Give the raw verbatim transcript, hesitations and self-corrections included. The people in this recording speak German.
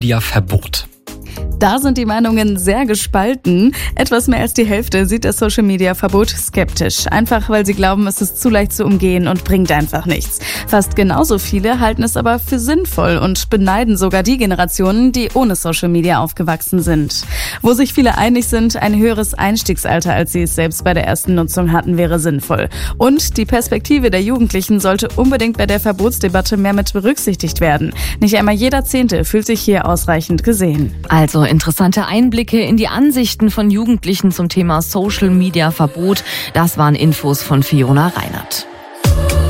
Media-Verbot. Da sind die Meinungen sehr gespalten. Etwas mehr als die Hälfte sieht das Social-Media-Verbot skeptisch. Einfach, weil sie glauben, es ist zu leicht zu umgehen und bringt einfach nichts. Fast genauso viele halten es aber für sinnvoll und beneiden sogar die Generationen, die ohne Social-Media aufgewachsen sind. Wo sich viele einig sind, ein höheres Einstiegsalter, als sie es selbst bei der ersten Nutzung hatten, wäre sinnvoll. Und die Perspektive der Jugendlichen sollte unbedingt bei der Verbotsdebatte mehr mit berücksichtigt werden. Nicht einmal jeder Zehnte fühlt sich hier ausreichend gesehen. Also interessante Einblicke in die Ansichten von Jugendlichen zum Thema Social-Media-Verbot. Das waren Infos von Fiona Reinert.